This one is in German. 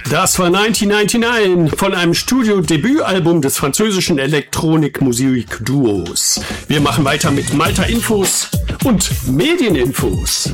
Das war 1999 von einem Studio-Debütalbum des französischen Elektronik-Musik-Duos. Wir machen weiter mit Malta-Infos und Medieninfos.